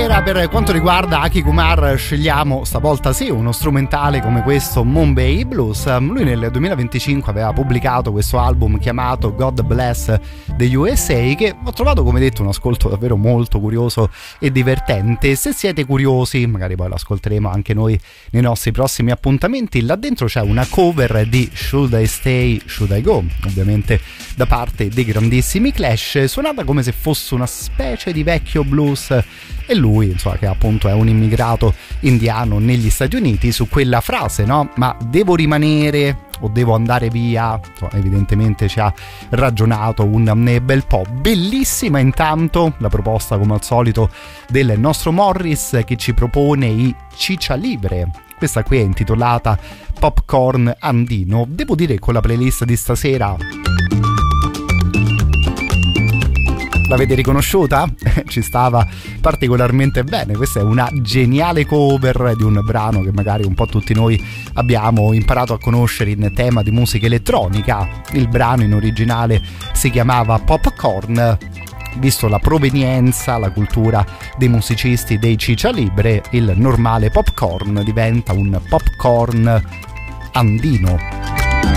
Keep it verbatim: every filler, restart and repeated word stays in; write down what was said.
stasera per quanto riguarda Aki Kumar scegliamo stavolta sì uno strumentale come questo, Mumbai Blues. Lui nel duemilaventicinque aveva pubblicato questo album chiamato God Bless the U S A, che ho trovato, come detto, un ascolto davvero molto curioso e divertente. Se siete curiosi, magari poi lo ascolteremo anche noi nei nostri prossimi appuntamenti. Là dentro c'è una cover di Should I Stay, Should I Go, ovviamente da parte dei grandissimi Clash, suonata come se fosse una specie di vecchio blues, e lui, insomma, che appunto è un immigrato indiano negli Stati Uniti, su quella frase, no? Ma devo rimanere o devo andare via? Insomma, evidentemente ci ha ragionato un bel po'. Bellissima intanto la proposta, come al solito, del nostro Morris, che ci propone i Ciccia Libre. Questa qui è intitolata Popcorn Andino. Devo dire che con la playlist di stasera l'avete riconosciuta? Ci stava particolarmente bene. Questa è una geniale cover di un brano che magari un po' tutti noi abbiamo imparato a conoscere in tema di musica elettronica. Il brano in originale si chiamava Popcorn. Visto la provenienza, la cultura dei musicisti dei Ciccia Libre, il normale popcorn diventa un popcorn andino.